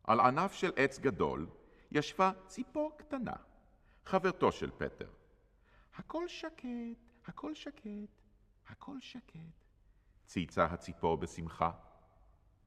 על ענף של עץ גדול ישבה ציפור קטנה, חברתו של פטר. הכל שקט, הכל שקט, הכל שקט, צייצה הציפור בשמחה.